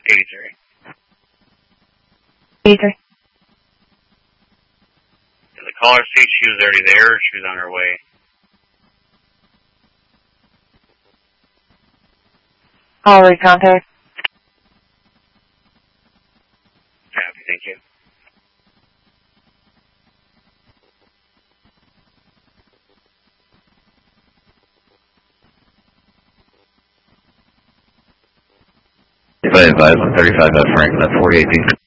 83. 83. The caller said she was already there, or she was on her way. I'll recontact. Happy, thank you. If I advise on 35 Franklin at 48D.